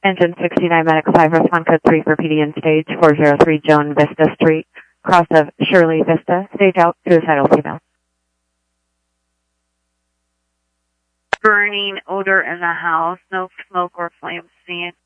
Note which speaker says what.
Speaker 1: Engine 69 Medic 5, respond code 3 for PD in stage 403 Joan Vista Street, cross of Shirley Vista, stage out, suicidal female.
Speaker 2: Burning odor in the house, no smoke or flames seen.